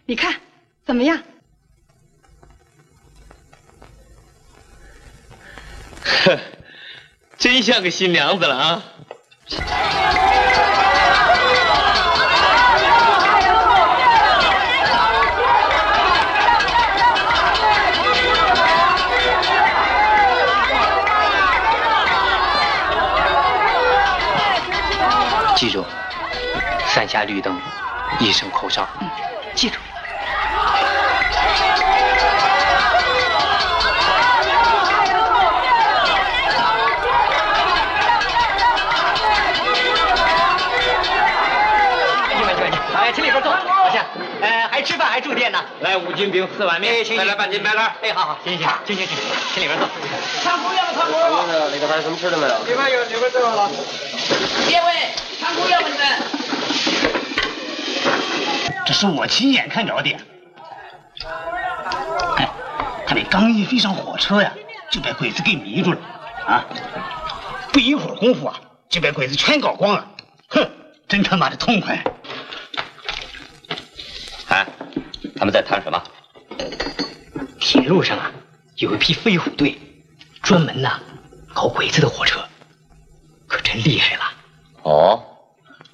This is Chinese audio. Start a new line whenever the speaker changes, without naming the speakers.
你看怎么样？
呵，真像个新娘子了啊！
记住，3下绿灯，1声口哨。记住。
请里边坐，好像，还吃饭还住店呢。
来5斤饼4碗面，再来半斤白兰。
哎，好，行，请里边坐。
尝姑娘们，尝姑娘们。
里头还有什么吃的没有？
里边有，里边这个了。
别位，尝姑娘们的。
这是我亲眼看着的。哎，他们刚一飞上火车呀，就被鬼子给迷住了啊！不一会儿功夫啊，就被鬼子全搞光了。哼，真他妈的痛快！
哎，他们在谈什么？
铁路上啊，有一批飞虎队，专门搞鬼子的火车，可真厉害了。
哦。